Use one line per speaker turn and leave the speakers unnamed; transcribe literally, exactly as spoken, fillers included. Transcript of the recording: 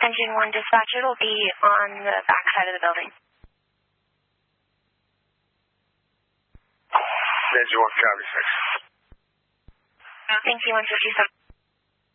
Engine one dispatch, it'll be on the back side of the building.
Engine one, copy six.
Thank you, one fifty-seven.